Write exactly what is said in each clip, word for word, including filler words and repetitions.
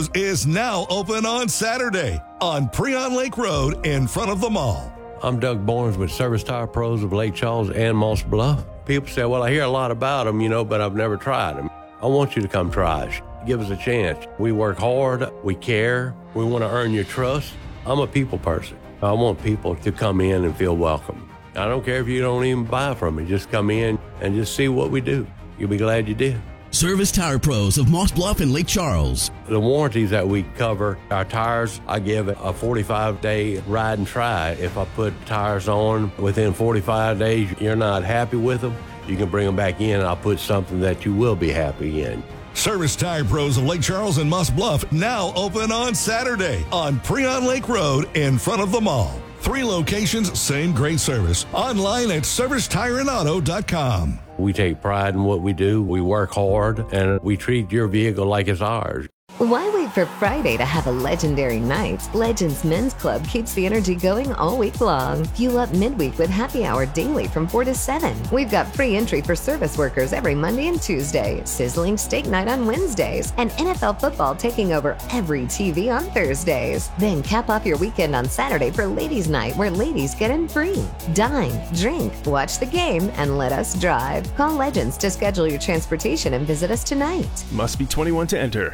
is now open on Saturday on Preon Lake Road in front of the mall. I'm Doug Barnes with Service Tire Pros of Lake Charles and Moss Bluff. People say, well, I hear a lot about them, you know, but I've never tried them. I want you to come try us. Give us a chance. We work hard. We care. We want to earn your trust. I'm a people person. I want people to come in and feel welcome. I don't care if you don't even buy from me. Just come in and just see what we do. You'll be glad you did. Service Tire Pros of Moss Bluff and Lake Charles. The warranties that we cover, our tires, I give it a forty-five day ride and try. If I put tires on within forty-five days, you're not happy with them, you can bring them back in and I'll put something that you will be happy in. Service Tire Pros of Lake Charles and Moss Bluff now open on Saturday on Preon Lake Road in front of the mall. Three locations, same great service. Online at service tire and auto dot com. We take pride in what we do. We work hard, and we treat your vehicle like it's ours. Why wait for Friday to have a legendary night? Legends Men's Club keeps the energy going all week long. Fuel up midweek with happy hour daily from four to seven. We've got free entry for service workers every Monday and Tuesday, sizzling steak night on Wednesdays, and N F L football taking over every T V on Thursdays. Then cap off your weekend on Saturday for Ladies Night, where ladies get in free. Dine, drink, watch the game, and let us drive. Call Legends to schedule your transportation and visit us tonight. Must be twenty-one to enter.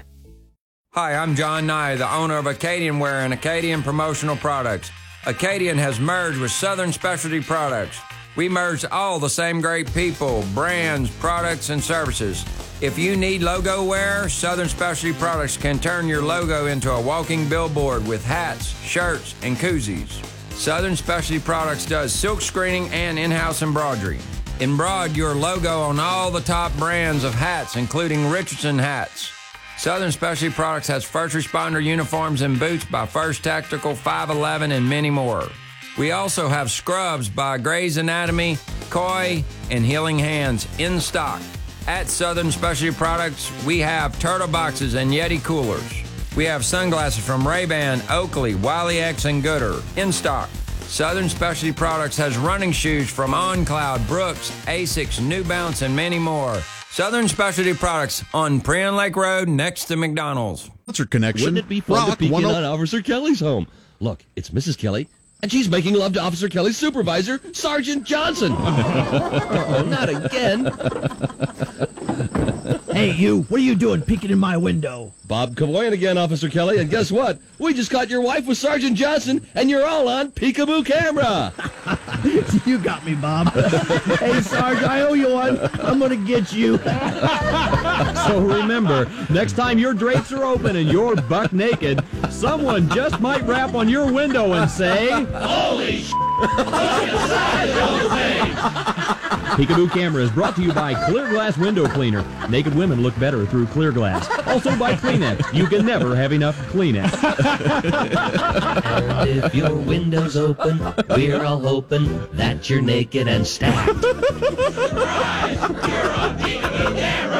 Hi, I'm John Nye, the owner of Acadian Wear and Acadian Promotional Products. Acadian has merged with Southern Specialty Products. We merged all the same great people, brands, products, and services. If you need logo wear, Southern Specialty Products can turn your logo into a walking billboard with hats, shirts, and koozies. Southern Specialty Products does silk screening and in-house embroidery. Embroider your logo on all the top brands of hats, including Richardson hats. Southern Specialty Products has first responder uniforms and boots by First Tactical, five eleven, and many more. We also have scrubs by Grey's Anatomy, Koi, and Healing Hands in stock. At Southern Specialty Products, we have Turtle Boxes and Yeti Coolers. We have sunglasses from Ray-Ban, Oakley, Wiley X, and Gooder in stock. Southern Specialty Products has running shoes from On Cloud, Brooks, Asics, New Balance, and many more. Southern Specialty Products on Preon Lake Road next to McDonald's. What's your connection? Wouldn't it be fun Rock to peek in ten- on Officer Kelly's home? Look, it's Missus Kelly, and she's making love to Officer Kelly's supervisor, Sergeant Johnson. Uh-oh, not again. Hey, you, what are you doing peeking in my window? Bob Cavoyan again, Officer Kelly, and guess what? We just caught your wife with Sergeant Johnson, and you're all on peekaboo camera. You got me, Bob. Hey, Sarge, I owe you one. I'm going to get you. So remember, next time your drapes are open and you're buck naked, someone just might rap on your window and say, "Holy sh**! Look inside those things!" Peekaboo Camera is brought to you by Clear Glass Window Cleaner. Naked women look better through clear glass. Also by Kleenex. You can never have enough Kleenex. And if your window's open, we're all hoping that you're naked and stacked. Surprise! You're on Peekaboo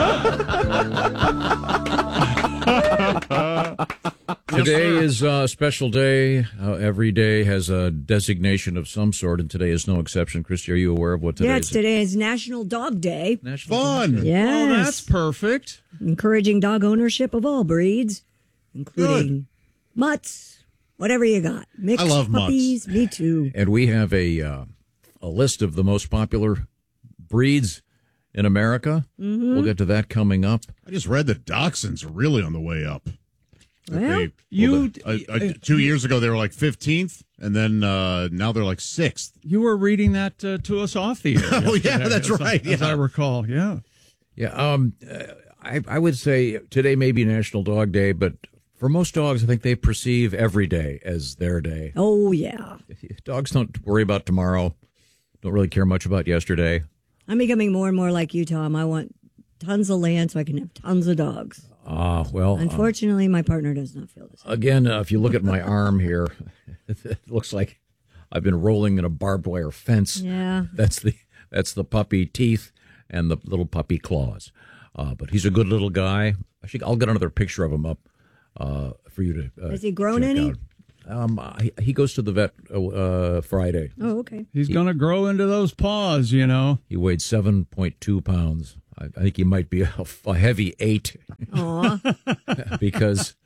Camera! Today is a special day. Uh, every day has a designation of some sort, and today is no exception. Christy, are you aware of what today yes, is? today is National Dog Day. National Fun. Dog Day. Yes. Oh, that's perfect. Encouraging dog ownership of all breeds, including Good. mutts, whatever you got. Mixed I love puppies, me too. And we have a uh, a list of the most popular breeds in America. Mm-hmm. We'll get to that coming up. I just read that dachshunds are really on the way up. Well, They- you- well, the- uh, uh, two years ago they were like fifteenth, and then uh, now they're like sixth. You were reading that uh, to us off the air. Oh, yeah, yesterday, that's as I- right, As yeah. I recall, yeah. Yeah, um, uh, I, I would say today may be National Dog Day, but for most dogs, I think they perceive every day as their day. Oh, yeah. Dogs don't worry about tomorrow, don't really care much about yesterday. I'm becoming more and more like you, Tom. I want tons of land so I can have tons of dogs. Ah, well. Unfortunately, uh, my partner does not feel this. Again, uh, if you look at my arm here, it looks like I've been rolling in a barbed wire fence. Yeah. That's the that's the puppy teeth and the little puppy claws. Uh, but he's a good little guy. Actually, I'll get another picture of him up uh, for you to. Uh, Has he grown check any? out. Um, he, he goes to the vet uh, Friday. Oh, okay. He's going to grow into those paws, you know. He weighed seven point two pounds. I, I think he might be a, a heavy eight. Aw. Because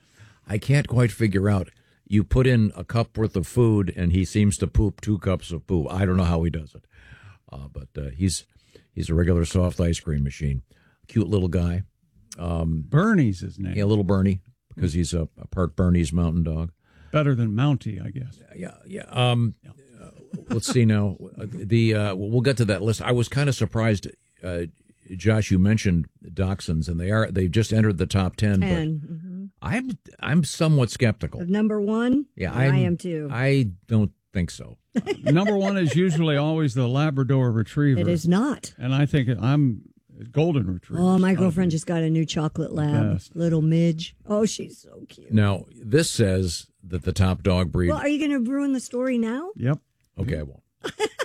I can't quite figure out. You put in a cup worth of food, and he seems to poop two cups of poo. I don't know how he does it, uh, but uh, he's he's a regular soft ice cream machine. Cute little guy. Um, Bernie's his name. Yeah, little Bernie, because he's a, a part Bernese mountain dog. Better than Mountie, I guess. Yeah, yeah. Um, uh, let's see now. The uh, we'll get to that list. I was kind of surprised, uh, Josh. You mentioned dachshunds, and they are they've just entered the top ten. ten. But Mm-hmm. I'm I'm somewhat skeptical. Number one? Yeah, I I'm- am too. I don't think so. Number one is usually always the Labrador Retriever. It is not. And I think it, I'm Golden Retriever. Oh, my girlfriend just got a new chocolate lab, Best. little Midge. Oh, she's so cute. Now this says that the top dog breed. Well, are you going to ruin the story now? Yep. Okay, I won't.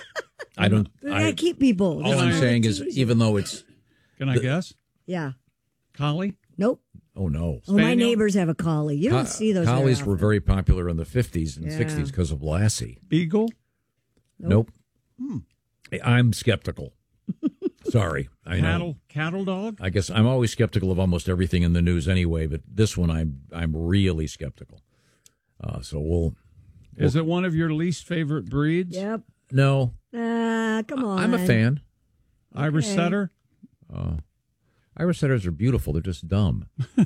I don't. We I, gotta keep people. all I'm saying is, even though it's. Can I the- guess? Yeah. Collie? Nope. Oh no. Oh, my neighbors have a collie. You don't Co- see those. very Collies were often. very popular in the fifties and Yeah. sixties because of Lassie. Beagle? Nope. Hmm. I'm skeptical. Sorry, I know. Cattle? Cattle dog? I guess I'm always skeptical of almost everything in the news anyway, but this one I'm I'm really skeptical. Uh, so we'll. Is it one of your least favorite breeds? Yep. No, Uh, come on. I'm a fan. Irish Okay. setter? Uh, Irish setters are beautiful. They're just dumb.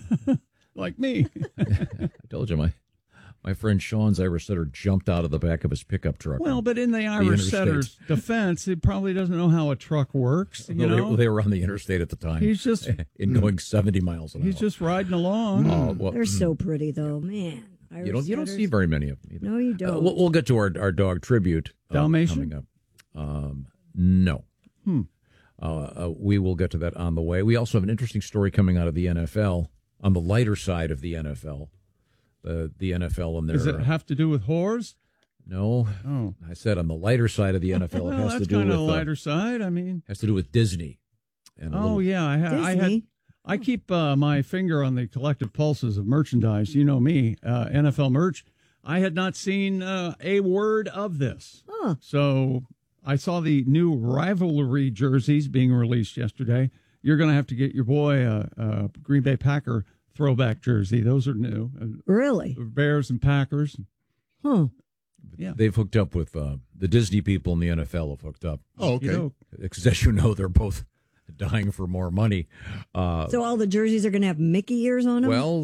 Like me. I told you my my friend Sean's Irish setter jumped out of the back of his pickup truck. Well, but in the Irish interstate. setter's defense, he probably doesn't know how a truck works. You No, they- know? they, were on the interstate at the time. He's just- in going seventy miles an He's hour. just riding along. Oh, well, They're so pretty, though, man. Irish you don't you don't see setters. very many of them. Either. No, you Uh, don't. we'll, we'll get to our our dog tribute uh, Dalmatian? coming up. Um, no. Hmm. Uh, uh, we will get to that on the way. We also have an interesting story coming out of the N F L on the lighter side of the N F L. Uh, the N F L and their Does it have to do with whores? no. Oh. I said on the lighter side of the N F L. Well, it has that's to do kind with of the uh, lighter side. I mean, has to do with Disney. And a oh little- yeah, I, ha- I had. Disney? I keep uh, my finger on the collective pulses of merchandise. You know me, uh, N F L merch. I had not seen uh, a word of this. Huh. So I saw the new rivalry jerseys being released yesterday. You're going to have to get your boy a, a Green Bay Packer throwback jersey. Those are new. Uh, Really? Bears and Packers. Huh. Yeah. They've hooked up with uh, the Disney people and the N F L have hooked up. Oh, okay. You know, Because as you know, they're both dying for more money. Uh, So all the jerseys are going to have Mickey ears on them? well,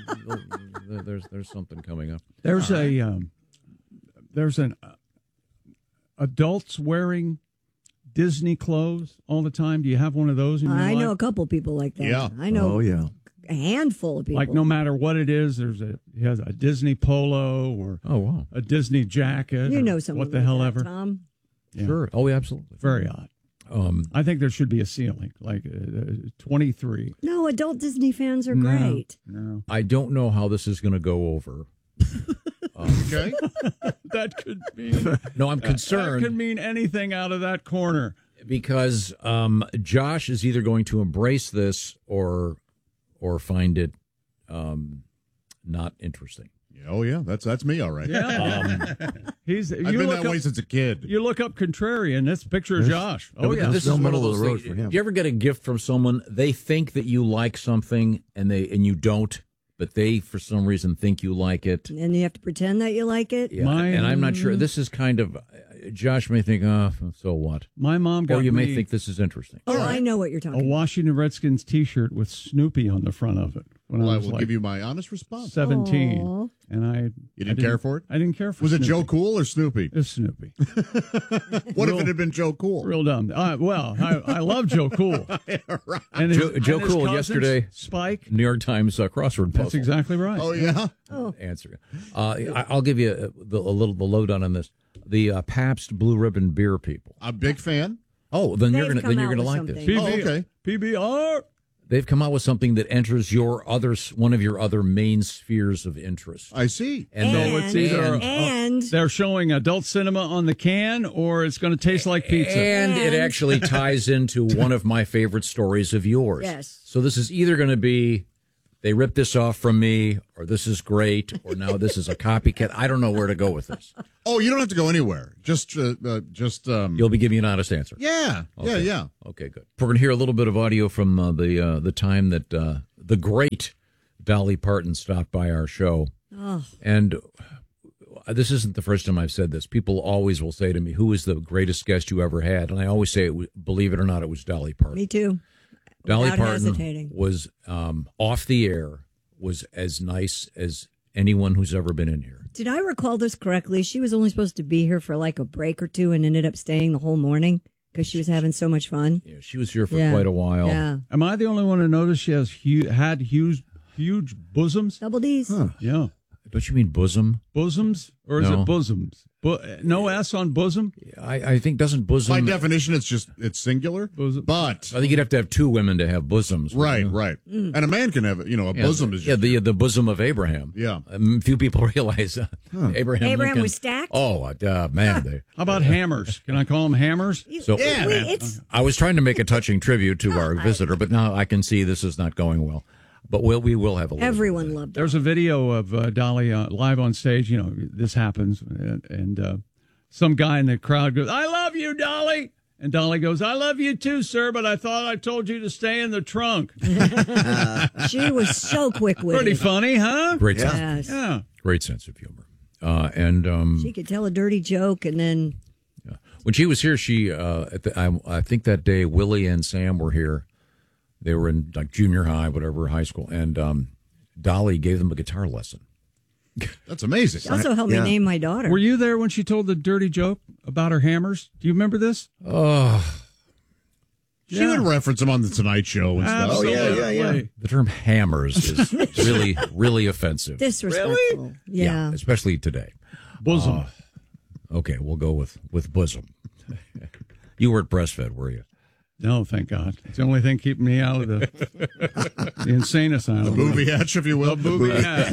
there's there's something coming up. There's a um, there's an uh, adults wearing Disney clothes all the time. Do you have one of those in your I life? know a couple people like that. Yeah. I know Oh, yeah. a handful of people. Like no matter what it is, there's a he has a Disney polo or Oh wow, a Disney jacket. You or know someone what the like hell that, ever. Tom. Yeah. sure. Oh, yeah, absolutely. Very odd. Um, I think there should be a ceiling, like uh, twenty-three. No, adult Disney fans are No, great. No, I don't know how this is going to go over. Okay. that could mean No, I'm that concerned could mean anything out of that corner. because um, Josh is either going to embrace this or or find it um, not interesting. Oh yeah, that's that's me, all right. Yeah, he's. I've you been look that way up, since a kid. You look up contrarian. That's a picture of Josh. Oh yeah, this is one of those things. Do you ever get a gift from someone? They think that you like something, and they and you don't, but they for some reason think you like it. And you have to pretend that you like it. Yeah, and I'm not sure. This is kind of. Josh may think, oh, so what? My mom got Or you may me think this is interesting. Oh, I know what you're a talking about. Washington Redskins T-shirt with Snoopy on the front of it. When Well, I I was will like give you my honest response. seventeen, Aw. and I You I didn't care for it? I didn't care for. Was it Snoopy. Joe Cool or Snoopy? It's Snoopy. What Real- if it had been Joe Cool? Real dumb. Uh, well, I, I love Joe Cool. Right. And his- Joe, Joe and his Cool cousins, yesterday. Spike. New York Times uh, crossword puzzle. That's exactly right. Oh yeah. Oh. Answer. Uh, I, I'll give you a, the, a little the lowdown on this. The uh, Pabst Blue Ribbon beer people. I'm a big fan. Oh, then you're They've gonna come then you're out gonna with like this. something. P B, Oh, okay. P B R. They've come out with something that enters your other s- one of your other main spheres of interest. I see. And, So then- it's either and, And they're showing adult cinema on the can, or it's going to taste like pizza. and it And- actually ties into one of my favorite stories of yours. Yes. So this is either going to be they ripped this off from me, or this is great, or now this is a copycat. I don't know where to go with this. Oh, you don't have to go anywhere. Just, uh, uh, just. Um, You'll be giving an honest answer. yeah, yeah, Okay. yeah. Okay, good. We're going to hear a little bit of audio from uh, the uh, the time that uh, the great Dolly Parton stopped by our show. Oh. And this isn't the first time I've said this. People always will say to me, who is the greatest guest you ever had? And I always say, it was, believe it or not, it was Dolly Parton. Me too. Dolly Without Parton hesitating. was um, off the air, was as nice as anyone who's ever been in here. Did I recall this correctly? She was only supposed to be here for like a break or two and ended up staying the whole morning because she was having so much fun. Yeah, she was here for Yeah. quite a while. Yeah. Am I the only one to notice she has hu- had huge, huge bosoms? Double D's. Yeah. Don't you mean bosom? Bosoms? Or is No. it bosoms? Bo- no S on bosom? I, I think doesn't bosom. By definition, it's just it's singular. But I think you'd have to have two women to have bosoms. right, you know? right, and a man can have, you know, a Yeah, bosom is yeah, just, the the bosom of Abraham. Yeah. um, few people realize uh, Abraham. Abraham Lincoln, was stacked? Oh, uh, man! They, How about hammers? Can I call them hammers? so Yeah, Wait, man. it's- I was trying to make a touching tribute to our visitor, but now I can see this is not going well. But we'll, we will have a little. Everyone loved it. There's a video of uh, Dolly uh, live on stage. You know, this happens, and, and uh, some guy in the crowd goes, "I love you, Dolly," and Dolly goes, "I love you too, sir, but I thought I told you to stay in the trunk." She was so quick-witted. Pretty funny, huh? Great Yes. sense. Yeah. Great sense of humor. Uh, and um, She could tell a dirty joke and then when she was here, she uh, at the, I, I think that day Willie and Sam were here. They were in like junior high, whatever, high school, and um, Dolly gave them a guitar lesson. That's amazing. she also helped me name my daughter. Were you there when she told the dirty joke about her hammers? Do you remember this? Oh, She would reference him on the Tonight Show and stuff. Absolutely. Oh, yeah, yeah, yeah. the term hammers is really, really offensive. Disrespectful. Yeah. especially today. Bosom. Uh, okay, we'll go with with bosom. You weren't breastfed, were you? No, thank God. It's the only thing keeping me out of the, the insane asylum. The booby hatch, if you will. The booby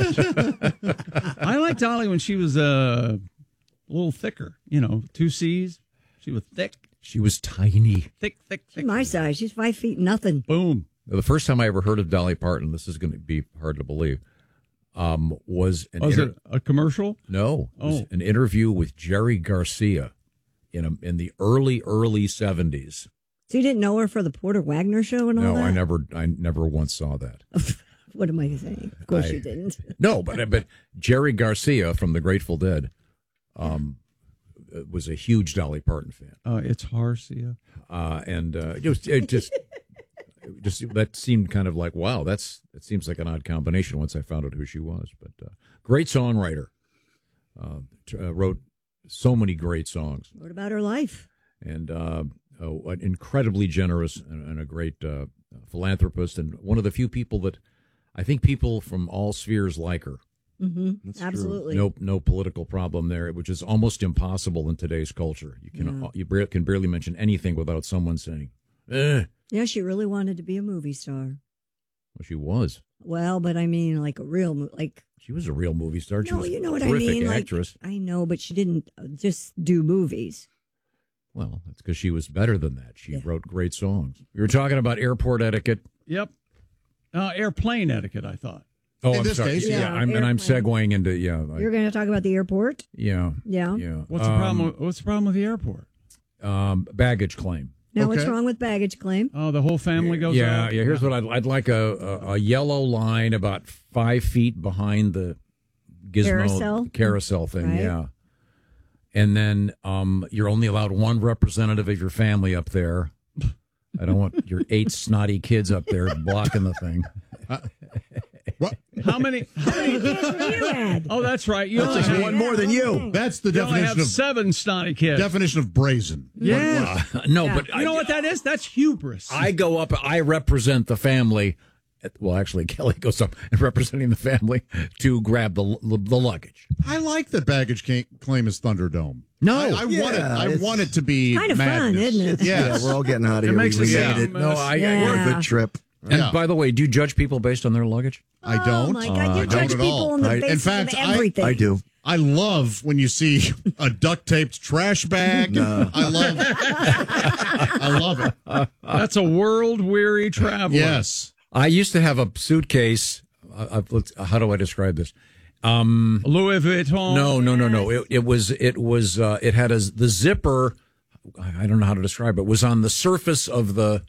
hatch. I liked Dolly when she was uh, a little thicker. You know, two C's. She was thick. She was tiny. Thick, thick, She's thick. my size. She's five feet nothing. Boom. The first time I ever heard of Dolly Parton, this is going to be hard to believe, um, was an Was inter- it a commercial? no, it was Oh. an interview with Jerry Garcia in a, in the early early seventies. So you didn't know her for the Porter Wagner show and all No, that? I never I never once saw that. What am I saying? Of course I- you didn't. No, but but Jerry Garcia from the Grateful Dead um, was a huge Dolly Parton fan. Uh, it's Harcia. Uh, and uh, just it just it just that seemed kind of like, wow, that's it seems like an odd combination once I found out who she was. But uh, great songwriter, uh, t- uh, wrote so many great songs, What about her life? and uh, uh, an incredibly generous and, and a great uh, philanthropist, and one of the few people that I think people from all spheres like her. Mm-hmm. Absolutely. No, no political problem there, which is almost impossible in today's culture. You can Yeah. you bar- can barely mention anything without someone saying, "Eh." Yeah, she really wanted to be a movie star. Well, she was. Well, but I mean, like a real, mo- like She was a real movie star. She no, was you know a what I terrific mean. actress. Like I know, but she didn't uh, just do movies. Well, that's because she was better than that. She wrote great songs. We were talking about airport etiquette. Yep. Uh, airplane etiquette, I thought. Oh, In I'm this sorry. case, yeah, yeah, I'm, and I'm airplane. segueing into yeah, I- You're going to talk about the airport? yeah, Yeah. yeah. What's the Um, problem? What's the problem with the airport? Um, baggage claim. Now, what's Okay. wrong with baggage claim? Oh, the whole family goes Yeah, out? yeah. Here's what I'd, I'd like a, a a yellow line about five feet behind the gizmo Carousel? carousel thing. Right. Yeah, and then um, you're only allowed one representative of your family up there. I don't want your eight snotty kids up there blocking the thing. What? How many? How many? You had. Oh, that's right. You only Just have, one more than you. That's the you only have definition of seven snotty kids. definition of brazen. Yeah. no, Yeah. but You know what that is? That's hubris. I go up. I represent the family. Well, actually, Kelly goes up and representing the family to grab the the luggage. I like that baggage ca- claim is Thunderdome. No. I, I want it. Yeah, I it's want it to be kind of fun, madness. isn't it? Yes. Yeah, we're all getting out of It here. makes we it made sound it. mess. No, I. Yeah. What a good trip. And Yeah. by the way, do you judge people based on their luggage? I don't. Oh, my God. Uh, You I judge don't at people all. on the I- basis in fact, of I- everything. I do. I love when you see a duct taped trash bag. I love. I love it. That's a world weary traveler. Yes. I used to have a suitcase. Uh, uh, let's- how do I describe this? Um, Louis Vuitton. no, no, no, no. It, it was. It was. Uh, it had a the zipper. I I don't know how to describe it. Was on the surface of the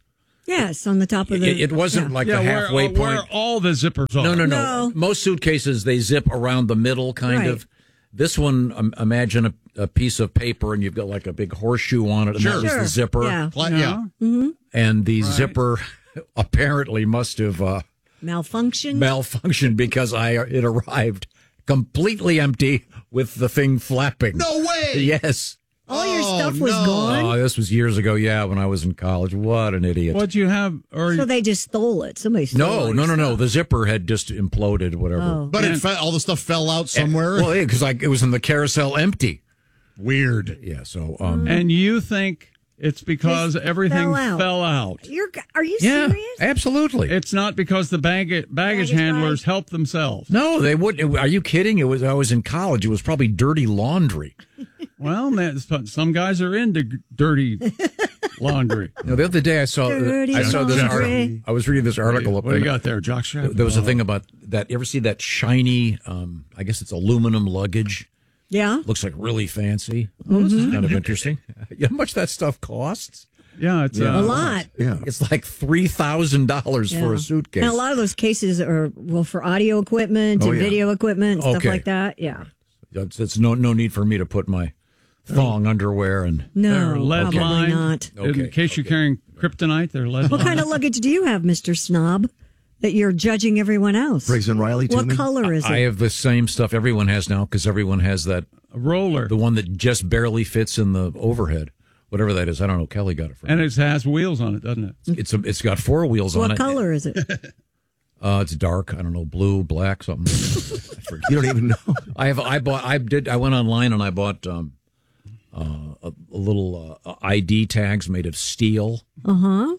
Yes, on the top of the. It, it wasn't yeah. like Yeah, the where, halfway uh, point. where all the zippers are. No, no, no, No. Most suitcases, they zip around the middle, kind Right. of. This one, um, imagine a, a piece of paper and you've got like a big horseshoe on it, and Sure. that was Sure. the zipper. Yeah. Pla- Yeah. yeah. Mm-hmm. And the Right. zipper apparently must have uh, Malfunction. malfunctioned because I it arrived completely empty with the thing flapping. No way. Yes. All your Oh, stuff was no. gone. Oh, this was years ago. Yeah, when I was in college. What an idiot. What'd you have? Or So they just stole it. Somebody stole No, all no, your no, no. stuff. The zipper had just imploded, whatever. Oh. But it fe- all the stuff fell out somewhere. Well, yeah, because like it was in the carousel empty. Weird. Yeah. So, um, and you think it's because Just everything fell out. fell out? You're, are you yeah, serious? absolutely. It's not because the baggage, baggage Baggage handlers guy? help themselves. No, they wouldn't. Are you kidding? It was. I was in college. It was probably dirty laundry. Well, man, some guys are into g- dirty laundry. You know, the other day I saw. Dirty I saw this. laundry. Article, I was reading this article. What up do you in- got there, Jock Strap? There was a thing about that. You ever see that shiny? Um, I guess it's aluminum luggage. Yeah. Looks like really fancy. Oh, this is kind of interesting. You know how much that stuff costs? Yeah, it's Yeah. uh, A lot. Yeah, it's like three thousand dollars for Yeah. a suitcase. And a lot of those cases are, well, for audio equipment Oh, and yeah. video equipment, stuff Okay. like that. Yeah. It's, it's no no need for me to put my thong underwear and No, they're lead probably lined. not. Okay, In case you're okay. carrying kryptonite, they're lead What lined. kind of luggage do you have, Mister Snob, that you're judging everyone else? Briggs and Riley, What to me. color is it? I have the same stuff everyone has now because everyone has that A roller. the one that just barely fits in the overhead, whatever that is. I don't know. Kelly got it from And me. it has wheels on it, doesn't it? It's a, it's got four wheels on what it. color is it? Uh, it's dark. I don't know, blue, black, something. I forget. You don't even know. I have. I bought. I did. I went online and I bought um, uh, a, a little uh, I D tags made of steel. Uh huh.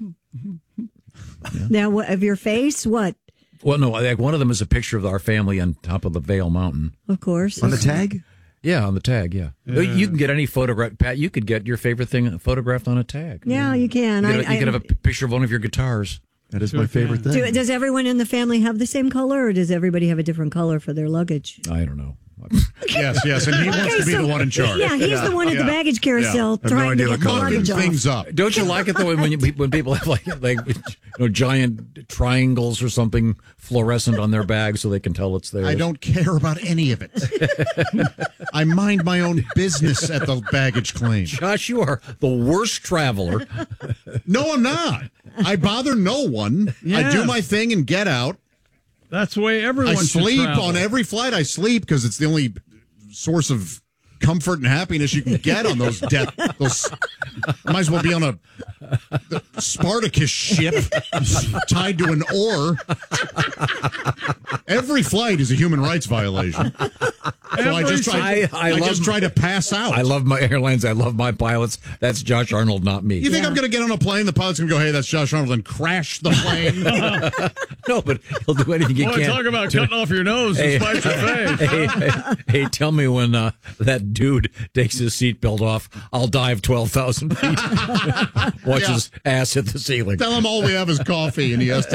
Now, what, of your face? What? Well, no, like one of them is a picture of our family on top of the Vale Mountain. Of course. On the tag? Yeah, on the tag. Yeah, Yeah. you can get any photograph. Pat, you could get your favorite thing photographed on a tag. Yeah, you can. You, I, could, you I, could have a p- picture of one of your guitars. That is my favorite thing. do, does everyone in the family have the same color, or does everybody have a different color for their luggage? I don't know. Yes, yes, and he wants Okay, to be so- the one in charge. Yeah, he's the one at the baggage carousel I have no trying idea to what get the color it Mucking luggage off. things up. Don't you like it though when you, when people have like like you know giant triangles or something fluorescent on their bag so they can tell it's theirs? I don't care about any of it. I mind my own business at the baggage claim. Josh, you are the worst traveler. No, I'm not. I bother no one. I do Yes. my thing and get out. That's the way everyone I should sleep travel. on every flight. I sleep because it's the only source of comfort and happiness you can get on those death. Those might as well be on a the Spartacus ship tied to an oar. Every flight is a human rights violation. So I just try. I- I I, love- just try to pass out. I love my airlines. I love my pilots. That's Josh Arnold, not me. You think I'm going to get on a plane? The pilot's going to go, "Hey, that's Josh Arnold," and crash the plane. No, but he'll do anything he Boy, can. talk about to- cutting off your nose Hey. and spite your face. Hey, hey, hey, tell me when uh, that dude takes his seatbelt off, I'll dive twelve thousand feet. Watch Yeah. his ass hit the ceiling. Tell him all we have is coffee, and he has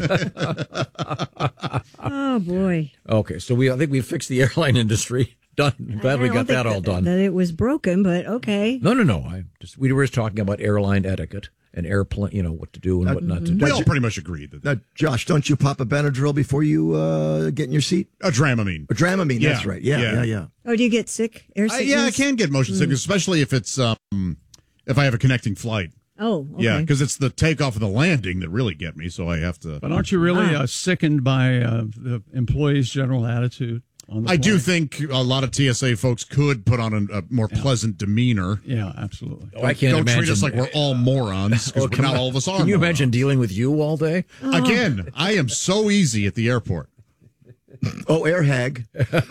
to. Oh boy! Okay, so we I think we fixed the airline industry. Done. Glad we I don't got that think all done. That it was broken, but okay. No, no, no. I just we were just talking about airline etiquette and airplane, you know, what to do and what not to do. We all pretty much agreed that. Now, Josh, don't you pop a Benadryl before you uh, get in your seat? A Dramamine. A Dramamine, that's Yeah, right. Yeah, yeah. yeah, yeah. Oh, do you get sick? Air I, sickness? yeah, I can get motion sickness, especially if it's um, if I have a connecting flight. Oh, okay. Yeah, because it's the takeoff and the landing that really get me. So I have to. But aren't you really Ah. uh, sickened by uh, the employees' general attitude on the I do plane? think a lot of T S A folks could put on a, a more pleasant demeanor. Yeah, absolutely. Oh, I can't Don't imagine. treat us like we're all morons because Oh, come not on. all of us are. Can you morons. imagine dealing with you all day? Again, I am so easy at the airport. Oh, air hag.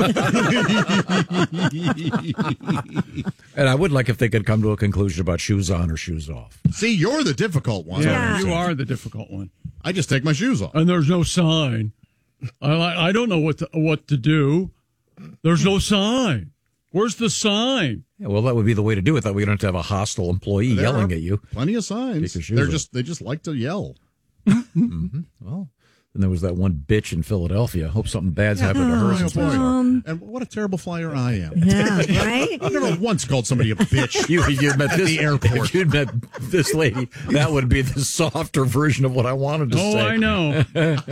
And I would like if they could come to a conclusion about shoes on or shoes off. See, you're the difficult one. Yeah, you are the difficult one. I just take my shoes off. And there's no sign. I like. I don't know what to, what to do. There's no sign. Where's the sign? Yeah, well, that would be the way to do it. That we don't have to have a hostile employee There yelling are at you. Plenty of signs. Take your shoes They're off. just they just like to yell. Mm-hmm. Well, Then there was that one bitch in Philadelphia. Hope something bad's happened to her. Oh, since boy. we saw her. Um, And what a terrible flyer I am. Yeah, right? I've never once called somebody a bitch You, you met at this, the airport. If you'd met this lady, that would be the softer version of what I wanted to Oh, say. I know.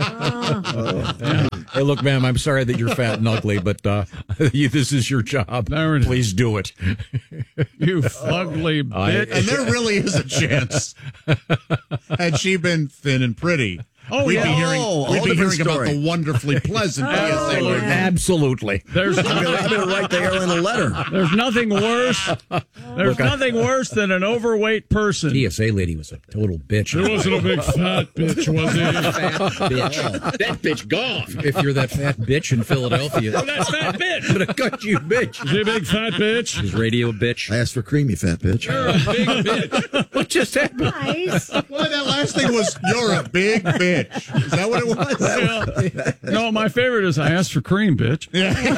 Hey, look, ma'am, I'm sorry that you're fat and ugly, but uh, you, this is your job. There it is. Please do it. You ugly bitch. And there really is a chance. Had she been thin and pretty, Oh, we'd yeah. be hearing, Oh, we'd whole be different hearing about story. the wonderfully pleasant P S A. Oh, lady. Absolutely. There's I'm gonna, I'm gonna write the airline a letter. There's nothing worse. There's Look, I- nothing worse than an overweight person. T S A lady was a total bitch. It wasn't a big fat bitch, was it? bitch. That bitch gone. If you're that fat bitch in Philadelphia, That fat bitch. I'm gonna cut you, bitch. Is he a big fat bitch? His radio bitch. I asked for cream, you fat bitch. You're a big bitch. What just happened? Nice. Well, that last thing was, you're a big bitch. Is that what it was? Yeah. No, my favorite is I asked for cream, bitch.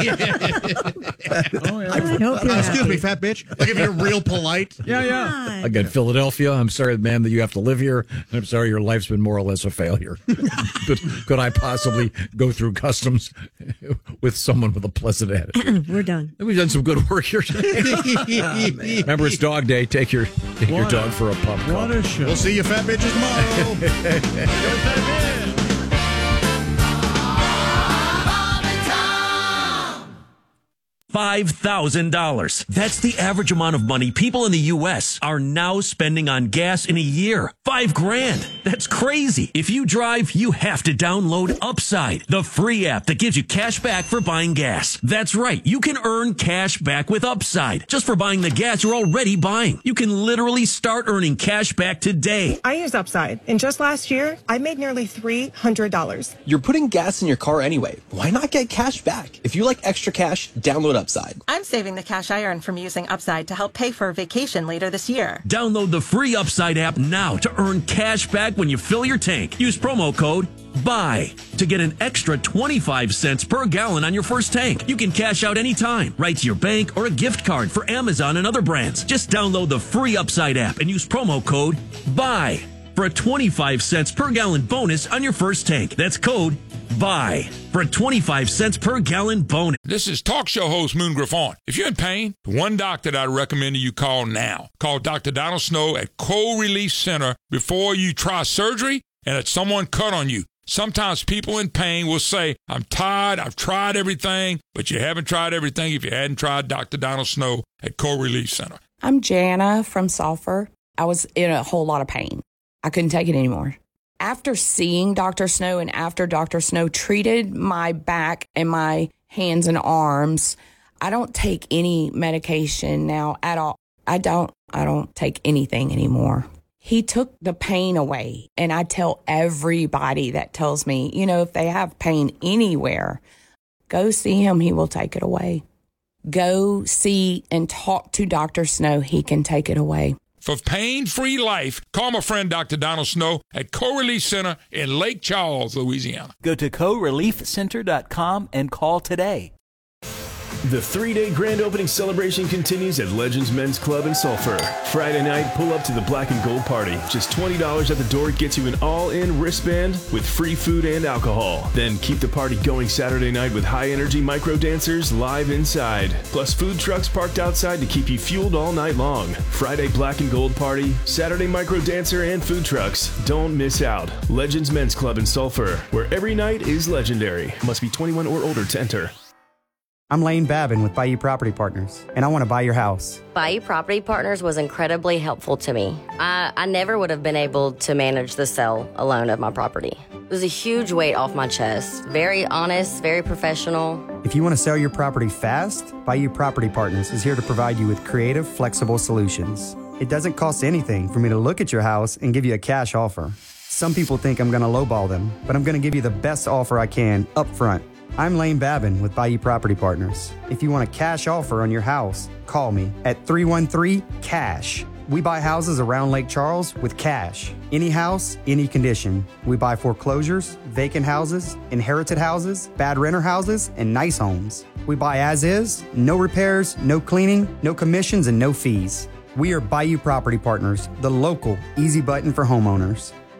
Oh, yeah. I hope you're Uh, excuse happy. me, fat bitch. Like if you're real polite. Yeah, yeah. Again, Philadelphia, I'm sorry, ma'am, that you have to live here. And I'm sorry your life's been more or less a failure. could, could I possibly go through customs with someone with a pleasant attitude? We're done. We've done some good work here today. Remember, it's dog day. Take your take your What a- dog for a pub crawl. What a show. We'll see you fat bitches tomorrow. five thousand dollars. That's the average amount of money people in the U S are now spending on gas in a year. Five grand. That's crazy. If you drive, you have to download Upside, the free app that gives you cash back for buying gas. That's right. You can earn cash back with Upside just for buying the gas you're already buying. You can literally start earning cash back today. I use Upside, and just last year, I made nearly three hundred dollars. You're putting gas in your car anyway. Why not get cash back? If you like extra cash, download Upside. I'm saving the cash I earn from using Upside to help pay for a vacation later this year. Download the free Upside app now to earn cash back when you fill your tank. Use promo code BUY to get an extra twenty-five cents per gallon on your first tank. You can cash out anytime, right to your bank or a gift card for Amazon and other brands. Just download the free Upside app and use promo code BUY for a twenty-five cents per gallon bonus on your first tank. That's code BUY for a twenty-five cents per gallon bonus. This is talk show host Moon Griffon. If you're in pain, the one doctor that I recommend you call now. Call Doctor Donald Snow at Cold Relief Center before you try surgery and if someone cut on you. Sometimes people in pain will say, I'm tired, I've tried everything, but you haven't tried everything if you hadn't tried Doctor Donald Snow at Cold Relief Center. I'm Jana from Sulphur. I was in a whole lot of pain. I couldn't take it anymore. After seeing Doctor Snow and after Doctor Snow treated my back and my hands and arms, I don't take any medication now at all. I don't, I don't take anything anymore. He took the pain away. And I tell everybody that tells me, you know, if they have pain anywhere, go see him. He will take it away. Go see and talk to Doctor Snow. He can take it away. For pain-free life, call my friend Doctor Donald Snow at Cold Relief Center in Lake Charles, Louisiana. Go to co relief center dot com and call today. The three-day grand opening celebration continues at Legends Men's Club in Sulphur. Friday night, pull up to the Black and Gold Party. Just twenty dollars at the door gets you an all-in wristband with free food and alcohol. Then keep the party going Saturday night with high-energy micro dancers live inside. Plus food trucks parked outside to keep you fueled all night long. Friday Black and Gold Party, Saturday micro dancer and food trucks. Don't miss out. Legends Men's Club in Sulphur, where every night is legendary. Must be twenty-one or older to enter. I'm Lane Babin with Bayou Property Partners, and I want to buy your house. Bayou Property Partners was incredibly helpful to me. I, I never would have been able to manage the sale alone of my property. It was a huge weight off my chest. Very honest, very professional. If you want to sell your property fast, Bayou Property Partners is here to provide you with creative, flexible solutions. It doesn't cost anything for me to look at your house and give you a cash offer. Some people think I'm going to lowball them, but I'm going to give you the best offer I can up front. I'm Lane Babin with Bayou Property Partners. If you want a cash offer on your house, call me at three one three, CASH. We buy houses around Lake Charles with cash. Any house, any condition. We buy foreclosures, vacant houses, inherited houses, bad renter houses, and nice homes. We buy as is, no repairs, no cleaning, no commissions, and no fees. We are Bayou Property Partners, the local easy button for homeowners.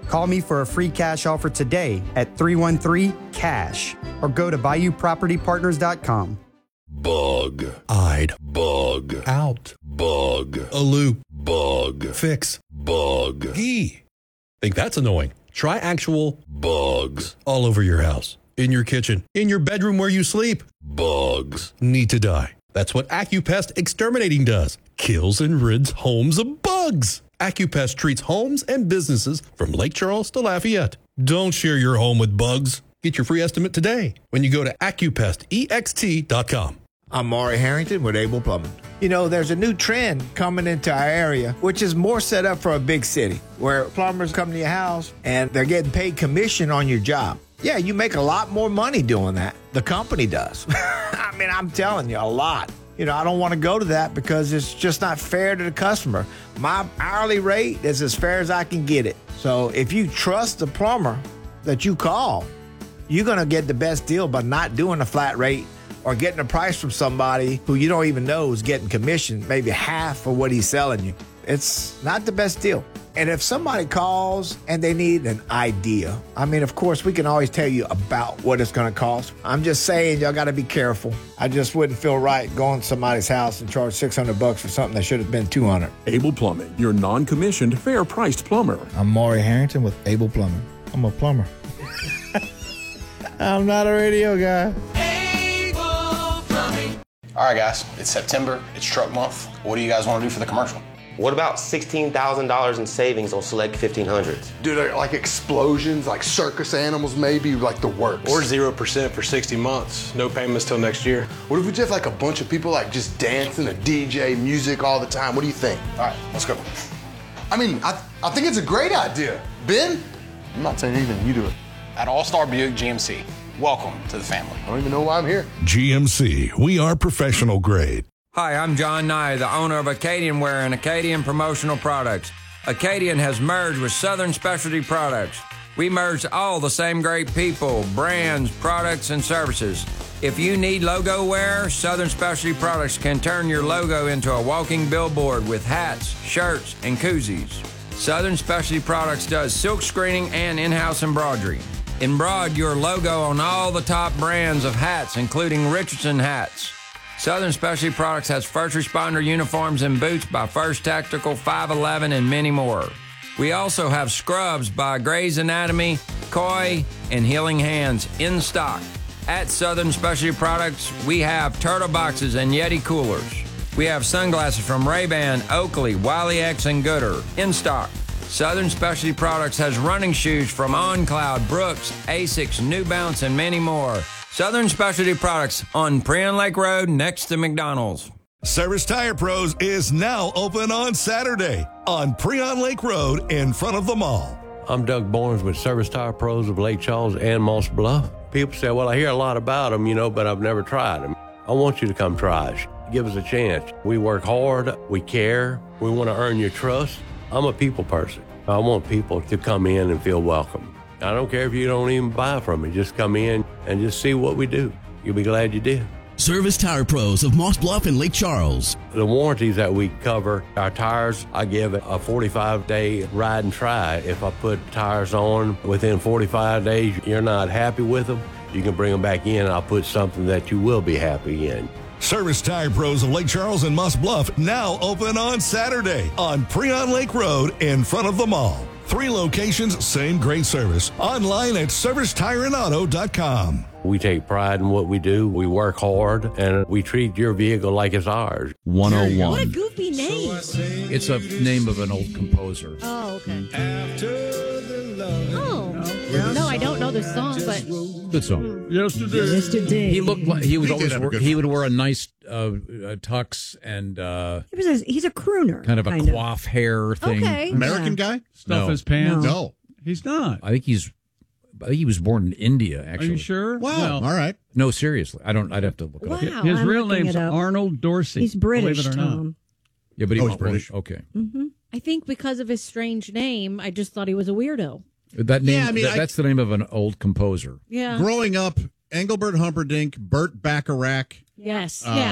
Call me for a free cash offer today at three one three, cash or go to bayou property partners dot com. Bug. I'd. Bug. Out. Bug. A loop. Bug. Fix. Bug. Gee. Think that's annoying? Try actual bugs all over your house, in your kitchen, in your bedroom where you sleep. Bugs need to die. That's what AccuPest Exterminating does. Kills and rids homes of bugs. AccuPest treats homes and businesses from Lake Charles to Lafayette. Don't share your home with bugs. Get your free estimate today when you go to Accupest E X T dot com. I'm Maury Harrington with Able Plumbing. You know, there's a new trend coming into our area, which is more set up for a big city, where plumbers come to your house and they're getting paid commission on your job. Yeah, you make a lot more money doing that. The company does. I mean, I'm telling you, a lot. You know, I don't want to go to that because it's just not fair to the customer. My hourly rate is as fair as I can get it. So if you trust the plumber that you call, you're going to get the best deal by not doing a flat rate or getting a price from somebody who you don't even know is getting commission, maybe half of what he's selling you. It's not the best deal. And if somebody calls and they need an idea, I mean, of course, we can always tell you about what it's going to cost. I'm just saying, y'all got to be careful. I just wouldn't feel right going to somebody's house and charge six hundred bucks for something that should have been two hundred. Able Plumbing, your non-commissioned, fair-priced plumber. I'm Maury Harrington with Able Plumbing. I'm a plumber. I'm not a radio guy. All right, guys, it's September, it's truck month. What do you guys want to do for the commercial? What about sixteen thousand dollars in savings on select fifteen hundreds? Dude, like explosions, like circus animals, maybe like the works. Or zero percent for sixty months. No payments till next year. What if we just have like a bunch of people like just dancing, a D J, music all the time? What do you think? All right, let's go. I mean, I, I think it's a great idea. Ben? I'm not saying anything, you do it. At All-Star Buick G M C, welcome to the family. I don't even know why I'm here. G M C, we are professional grade. Hi, I'm John Nye, the owner of Acadian Wear and Acadian Promotional Products. Acadian has merged with Southern Specialty Products. We merged all the same great people, brands, products, and services. If you need logo wear, Southern Specialty Products can turn your logo into a walking billboard with hats, shirts, and koozies. Southern Specialty Products does silk screening and in-house embroidery. Embroider your logo on all the top brands of hats, including Richardson hats. Southern Specialty Products has first responder uniforms and boots by First Tactical, five eleven, and many more. We also have scrubs by Grey's Anatomy, Koi, and Healing Hands in stock. At Southern Specialty Products, we have turtle boxes and Yeti coolers. We have sunglasses from Ray-Ban, Oakley, Wiley X, and Gooder in stock. Southern Specialty Products has running shoes from OnCloud, Brooks, Asics, New Balance, and many more. Southern Specialty Products on Prion Lake Road next to McDonald's. Service Tire Pros is now open on Saturday on Prion Lake Road in front of the mall. I'm Doug Barnes with Service Tire Pros of Lake Charles and Moss Bluff. People say, well, I hear a lot about them, you know, but I've never tried them. I want you to come try us. Give us a chance. We work hard. We care. We want to earn your trust. I'm a people person. I want people to come in and feel welcome. I don't care if you don't even buy from me. Just come in and just see what we do. You'll be glad you did. Service Tire Pros of Moss Bluff and Lake Charles. The warranties that we cover, our tires, I give a forty-five day ride and try. If I put tires on within forty-five days, you're not happy with them, you can bring them back in and I'll put something that you will be happy in. Service Tire Pros of Lake Charles and Moss Bluff now open on Saturday on Prion Lake Road in front of the mall. Three locations, same great service. Online at service tire and auto dot com. We take pride in what we do. We work hard, and we treat your vehicle like it's ours. one oh one. What a goofy name. It's a name of an old composer. Oh, okay. Oh. No, I don't know the song, but Good song. Yesterday. Yesterday. He looked like he was He did always have a wear, good he voice. would wear a nice uh, uh, tux and uh, He was a, he's a crooner. kind of a kind of. coif hair thing. Okay. American Yeah. guy? Stuff No. his pants. No. He's not. I think he's I think he was born in India. Are Actually, you sure? Wow. Well, all right. No, seriously, I don't. I'd have to look it up. Wow. his I'm real looking name's it up. Arnold Dorsey. He's British, Believe it or not. Tom. Yeah, but he Oh, he's won't- British. Okay, Mm-hmm. I think because of his strange name, I just thought he was a weirdo. that name. Yeah, I mean, that- I- that's the name of an old composer. Yeah. Growing up, Engelbert Humperdinck, Burt Bacharach, Yes. uh, yeah.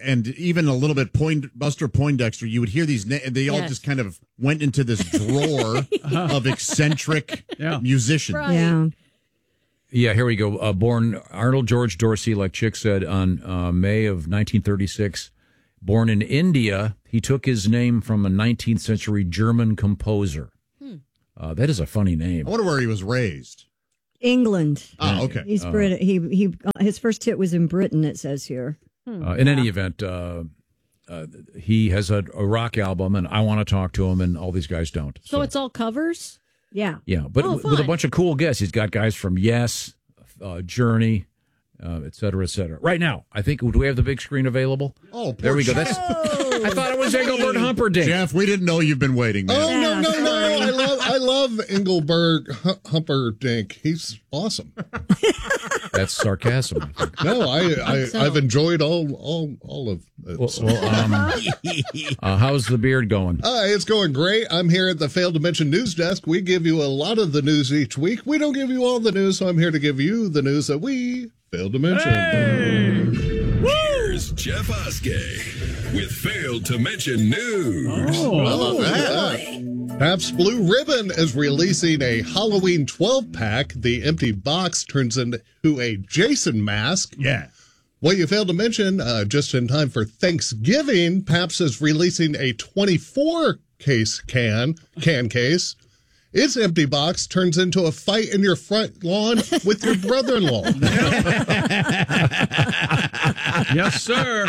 and even a little bit Point, Buster Poindexter, you would hear these, na- they all Yes. just kind of went into this drawer of eccentric Yeah. musicians. Right. Yeah. Yeah, here we go. Uh, born Arnold George Dorsey, like Chick said, on uh, May of nineteen thirty-six. Born in India, he took his name from a nineteenth century German composer. Hmm. Uh, that is a funny name. I wonder where he was raised. England. Oh, okay. He's Uh, Brit. He he. His first hit was in Britain. It says here. Uh, in any event, uh, uh, he has a, a rock album, and I want to talk to him, and all these guys don't. So it's all covers? Yeah. Yeah, but Oh, with a fun. bunch of cool guests. He's got guys from Yes, uh, Journey, uh, et cetera, et cetera. Right now, I think, do we have the big screen available? Oh, there we go. That's. I thought it was Engelbert Humperdinck. Jeff, we didn't know you've been waiting, man. Oh no no no! I love I love Engelbert Hu- Humperdinck. He's awesome. That's sarcasm. No, I, I so. I've enjoyed all all all of it. Well, well, um, uh, how's the beard going? Uh, it's going great. I'm here at the Failed to Mention News Desk. We give you a lot of the news each week. We don't give you all the news, so I'm here to give you the news that we failed to mention. Here's Jeff Oskey with Failed to Mention News. I love that. Pabst Blue Ribbon is releasing a Halloween twelve pack. The empty box turns into a Jason mask. Yeah. What you failed to mention, uh, just in time for Thanksgiving, Pabst is releasing a twenty-four case can, can case. Its empty box turns into a fight in your front lawn with your brother-in-law. Yes, sir.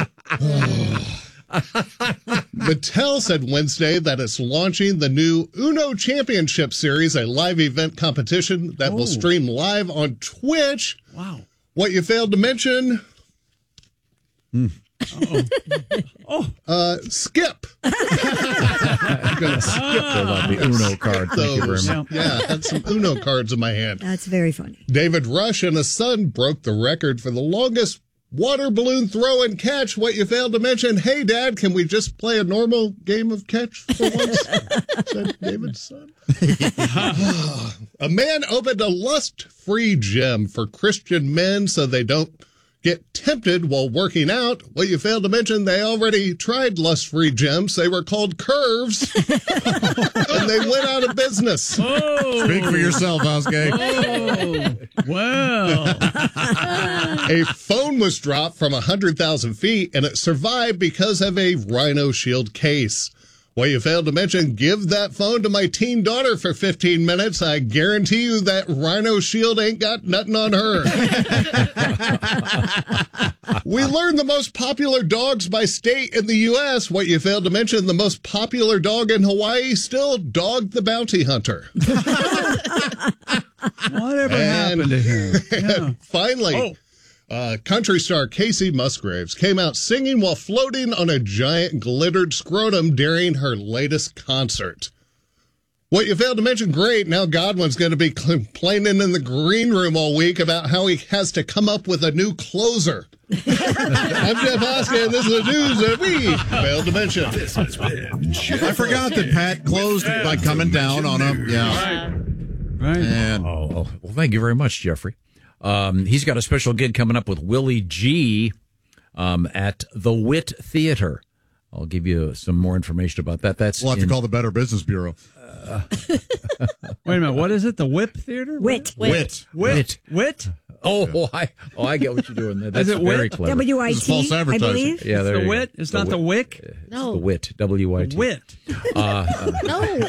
Mattel said Wednesday that it's launching the new Uno Championship Series, a live event competition that will Oh. stream live on Twitch. Wow. What you failed to mention, Oh. uh, skip. I'm gonna skip Fill out the Uno card. Thank you very those. much. Yeah, I had some Uno cards in my hand. That's very funny. David Rush and his son broke the record for the longest water balloon throw and catch. What you failed to mention, hey, Dad, can we just play a normal game of catch for once? Said David's son. A man opened a lust-free gym for Christian men so they don't get tempted while working out. What you failed to mention, they already tried lust-free gyms. They were called Curves, and they went out of business. Oh. Speak for yourself, Oskey. Oh. Well. A phone was dropped from one hundred thousand feet, and it survived because of a Rhino Shield case. Well, you failed to mention, give that phone to my teen daughter for fifteen minutes. I guarantee you that Rhino Shield ain't got nothing on her. We learned the most popular dogs by state in the U S. What you failed to mention, the most popular dog in Hawaii, still Dog the Bounty Hunter. Whatever And- happened to him? Yeah. And finally, Oh. uh, country star Casey Musgraves came out singing while floating on a giant glittered scrotum during her latest concert. What you failed to mention, great. Now Godwin's going to be complaining in the green room all week about how he has to come up with a new closer. I'm Jeff Oskey, and this is the news that we failed to mention. This has been Jeff I forgot that Pat closed by coming down on him. Yeah. Right. And Oh, oh, well, thank you very much, Jeffrey. Um, he's got a special gig coming up with Willie G um, at the Wit Theater. I'll give you some more information about that. That's we'll have in- to call the Better Business Bureau. Wait a minute. What is it? The Whip Theater? Wit. Wit. Wit. Wit? Oh, oh, I, oh, I get what you're doing there. That's Is it very Wit? clever. W I This is false T, I advertising. believe. Yeah, It's there the you go. Wit? It's not the Wick? It's No. the Wit. W Y T. Wit. Uh, uh, No.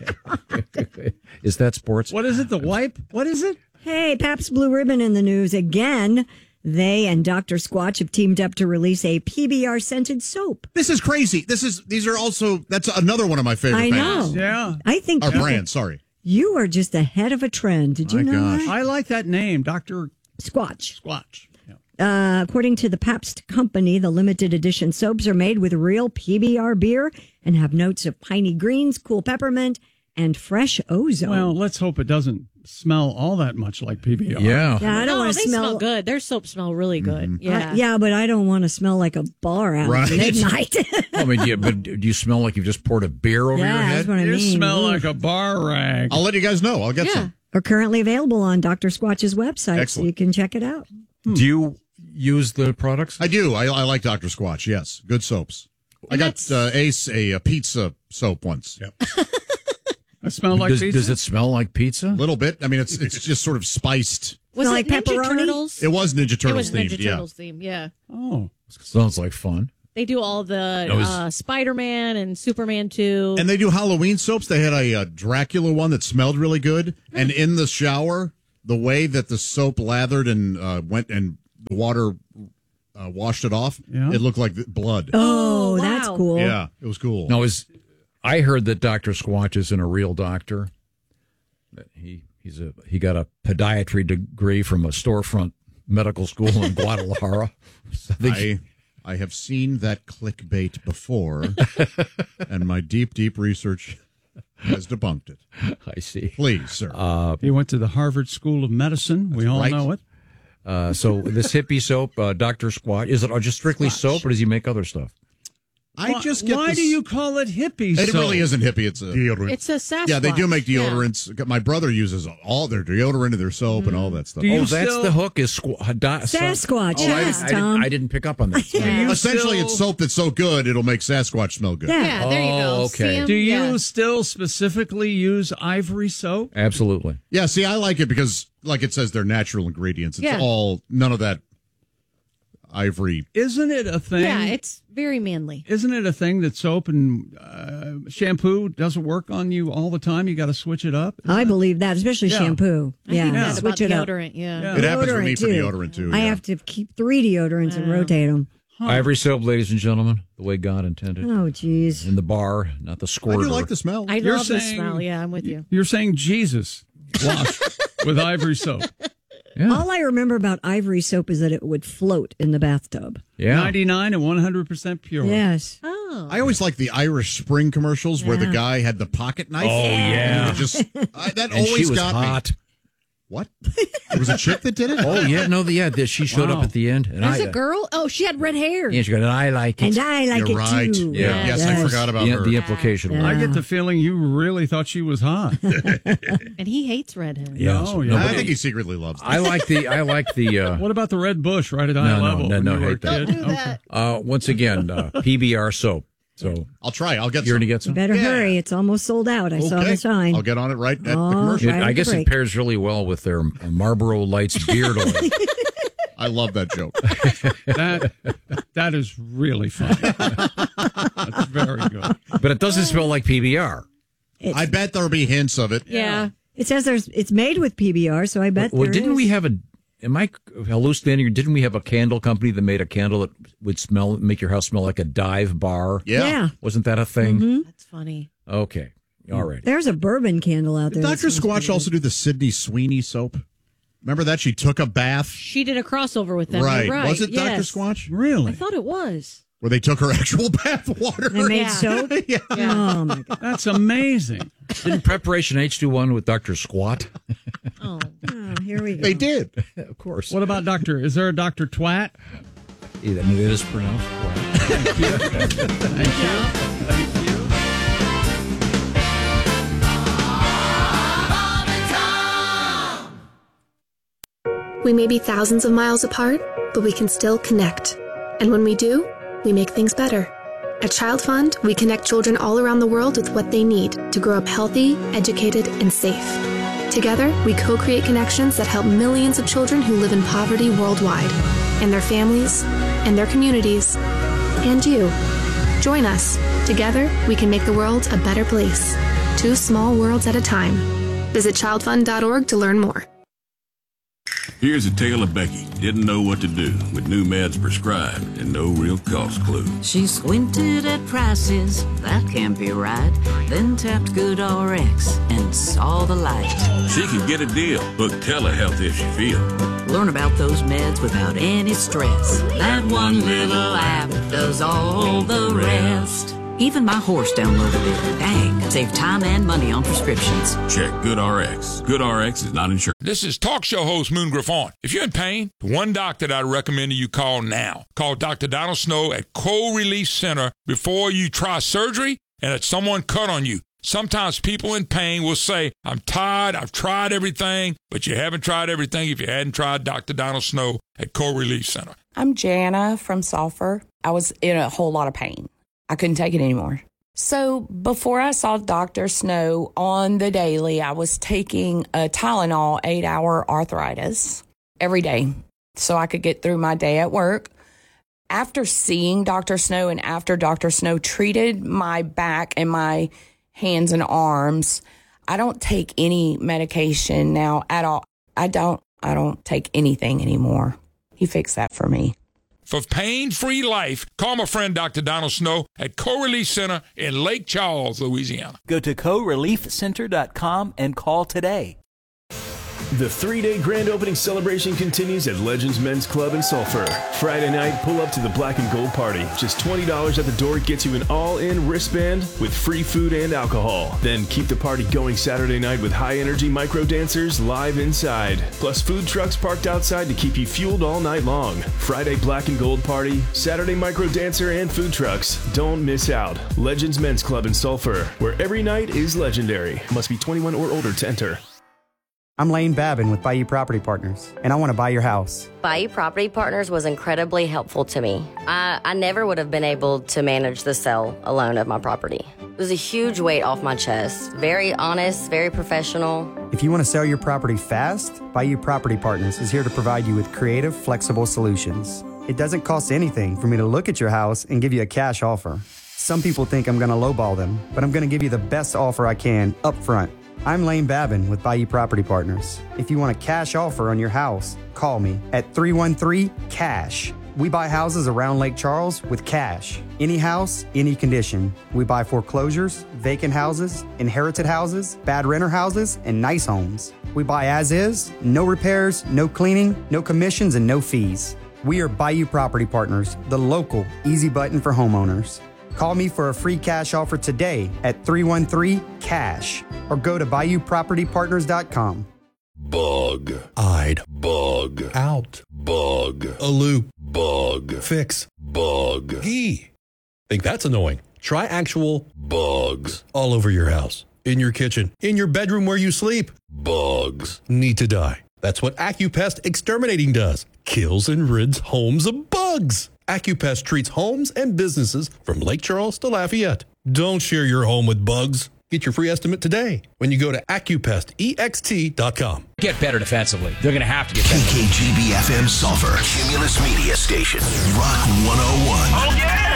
is that sports? What is it? The wipe? What is it? Hey, Pabst Blue Ribbon in the news again. They and Doctor Squatch have teamed up to release a P B R scented soap. This is crazy. This is these are also that's another one of my favorite I bands. know. Yeah. I think Our people- brand, sorry. You are just ahead of a trend. Did you My know gosh. that? I like that name, Doctor Squatch. Squatch. Yeah. Uh, according to the Pabst Company, the limited edition soaps are made with real P B R beer and have notes of piney greens, cool peppermint, and fresh ozone. Well, let's hope it doesn't smell all that much like P B R. Yeah. yeah, I don't no, want they to smell, smell. good. Their soaps smell really good. Uh, Yeah. yeah, but I don't want to smell like a bar at Right. midnight. I mean, do you, but do you smell like you've just poured a beer over Yeah, your head? that's what I You mean. smell Ooh. like a bar rag. I'll let you guys know. I'll get Yeah. some. Are currently available on Doctor Squatch's website, so Excellent. you can check it out. Do you use the products? I do. I, I like Doctor Squatch. Yes, good soaps. I And got uh, Ace a, a pizza soap once. Yep. I smell like does, pizza. Does it smell like pizza? A little bit. I mean, it's it's just sort of spiced. Was Smell it like Ninja pepperoni? Turtles? It was Ninja It Turtles was themed. Ninja yeah. Turtles theme. Yeah. Oh, sounds like fun. They do all the That was- uh, Spider-Man and Superman two. And they do Halloween soaps. They had a, uh Dracula one that smelled really good. And in the shower, the way that the soap lathered and uh, went and the water uh, washed it off, Yeah. it looked like blood. Oh, wow. that's cool. Yeah, it was cool. Now, is I heard that Doctor Squatch isn't a real doctor. That he he's a he got a podiatry degree from a storefront medical school in Guadalajara. So I think I, I have seen that clickbait before, and my deep, deep research has debunked it. I see. Please, sir. Uh, he went to the Harvard School of Medicine. We all right. know it. uh, so this hippie soap, uh, Doctor Squatch, is it just strictly soap, or does he make other stuff? I Why- just get Why this- do you call it hippie? It soap? really isn't hippie. It's a deodorant. It's a Sasquatch. Yeah, they do make Yeah. deodorants. My brother uses all their deodorant and their soap and all that stuff. Do you Oh, that's still- the hook. Is squ- di- Sasquatch, Oh, I, yes, didn't, I, Tom. didn't, I didn't pick up on that. Do you Essentially, still- it's soap that's so good it'll make Sasquatch smell good. Yeah. Yeah, there you go. Oh, okay. See 'em? Do you Yeah. still specifically use ivory soap? Absolutely. Yeah, see, I like it because, like it says, they're natural ingredients. It's Yeah. all, none of that ivory. Isn't it a thing? Yeah, it's very manly. Isn't it a thing that soap and uh, shampoo doesn't work on you all the time? You got to switch it up. I believe that, especially Yeah. shampoo. I yeah, think that's switch about it up. deodorant. Yeah. Yeah. It happens for me Deodorant, for deodorant, too. I yeah. have to keep three deodorants and rotate them. Ivory soap, ladies and gentlemen, the way God intended. Oh, jeez. In the bar, not the I squirter. do like the smell. I You're love the saying- smell. Yeah, I'm with you. You're saying Jesus washed with ivory soap. Yeah. All I remember about ivory soap is that it would float in the bathtub. Yeah. ninety-nine and one hundred percent pure. Yes. Oh. I always like the Irish Spring commercials where the Yeah. guy had the pocket knife. Oh, yeah. And it just I, that And always she was got hot. me. What? There was a chick that did it? Oh, yeah. No, the, yeah. the- She showed Wow. up at the end. And There's I, a girl. Oh, she had red hair. Yeah, she got, and I like it. And I like You're it right. too. Yeah. Yes, I forgot about the, her. the implication was. I get the feeling you really thought she was hot. And he hates red hair. Yeah. Oh, No, yeah. I but think he secretly loves them. I like the, I like the, uh, What about the red bush right at eye No, no, level? no, when no, you were a hate that. kid? Don't do that. uh, once again, uh, P B R soap. So I'll try. I'll get you're some. going to get some? Better Yeah. hurry. It's almost sold out. I saw Okay. the sign. I'll get on it right at Oh, the commercial. It, right I at guess the it break. pairs really well with their uh, Marlboro Lights beard oil. I love that joke. That that is really funny. That's very good. But it doesn't smell like P B R. It's- I bet there'll be hints of it. Yeah. It says there's it's made with P B R, so I bet Well, there didn't is. we have a? Am I hallucinating? Or didn't we have a candle company that made a candle that would smell, make your house smell like a dive bar? Yeah. Yeah. Wasn't that a thing? Mhm. That's funny. Okay, all right. There's a bourbon candle out Did there. that Doctor smells Squatch pretty also do the Sydney Sweeney soap? Remember that? She took a bath. She did a crossover with them. Right. You're right. Was it Doctor Yes. Squatch? I Really? thought it was. Where they took her actual bath water. good. They made Yeah. soap. yeah. Oh my god! That's amazing. Didn't Preparation H do one with Doctor Squat? Oh. Oh, here we go. They did. Of course. What about Doctor? Is there a Doctor Twat? Yeah, I mean, it is pronounced Squat. Thank you. Thank you. Thank you. We may be thousands of miles apart, but we can still connect. And when we do, we make things better. At Child Fund, we connect children all around the world with what they need to grow up healthy, educated, and safe. Together, we co-create connections that help millions of children who live in poverty worldwide, and their families, and their communities, and you. Join us. Together, we can make the world a better place. Two small worlds at a time. Visit child fund dot org to learn more. Here's a tale of Becky. Didn't know what to do with new meds prescribed and no real cost clue. She squinted at prices, that can't be right. Then tapped GoodRx and saw the light. She can get a deal. Book telehealth if she feel. Learn about those meds without any stress. That one little app does all the rest. Even my horse downloaded it. Dang, save time and money on prescriptions. Check GoodRx. GoodRx is not insured. This is talk show host Moon Griffon. If you're in pain, the one doctor that I recommend you call now. Call Doctor Donald Snow at Cold Release Center before you try surgery and if someone cut on you. Sometimes people in pain will say, I'm tired, I've tried everything, but you haven't tried everything if you hadn't tried Doctor Donald Snow at Cold Relief Center. I'm Jana from Sulphur. I was in a whole lot of pain. I couldn't take it anymore. So before I saw Doctor Snow on the daily, I was taking a Tylenol eight-hour arthritis every day so I could get through my day at work. After seeing Doctor Snow and after Doctor Snow treated my back and my hands and arms, I don't take any medication now at all. I don't, I don't take anything anymore. He fixed that for me. For pain-free life, call my friend Doctor Donald Snow at Co-Relief Center in Lake Charles, Louisiana. Go to co relief center dot com and call today. The three-day grand opening celebration continues at Legends Men's Club in Sulphur. Friday night, pull up to the Black and Gold Party. Just twenty dollars at the door gets you an all-in wristband with free food and alcohol. Then keep the party going Saturday night with high-energy micro dancers live inside. Plus food trucks parked outside to keep you fueled all night long. Friday Black and Gold Party, Saturday micro dancer and food trucks. Don't miss out. Legends Men's Club in Sulphur, where every night is legendary. Must be twenty-one or older to enter. I'm Lane Babin with Bayou Property Partners, and I want to buy your house. Bayou Property Partners was incredibly helpful to me. I, I never would have been able to manage the sale alone of my property. It was a huge weight off my chest. Very honest, very professional. If you want to sell your property fast, Bayou Property Partners is here to provide you with creative, flexible solutions. It doesn't cost anything for me to look at your house and give you a cash offer. Some people think I'm going to lowball them, but I'm going to give you the best offer I can up front. I'm Lane Babin with Bayou Property Partners. If you want a cash offer on your house, call me at three one three, C A S H. We buy houses around Lake Charles with cash. Any house, any condition. We buy foreclosures, vacant houses, inherited houses, bad renter houses, and nice homes. We buy as is, no repairs, no cleaning, no commissions, and no fees. We are Bayou Property Partners, the local easy button for homeowners. Call me for a free cash offer today at three one three, C A S H or go to bayou property partners dot com. Bug. I'd bug. Out. Bug. A loop. Bug. Fix. Bug. Gee. Think that's annoying? Try actual bugs all over your house. In your kitchen. In your bedroom where you sleep. Bugs need to die. That's what AccuPest Exterminating does. Kills and rids homes of bugs. AccuPest treats homes and businesses from Lake Charles to Lafayette. Don't share your home with bugs. Get your free estimate today when you go to Accupest E X T dot com. Get better defensively. They're going to have to get better. K K G B F M Sulphur, Cumulus Media Station, Rock one oh one. Oh, yeah!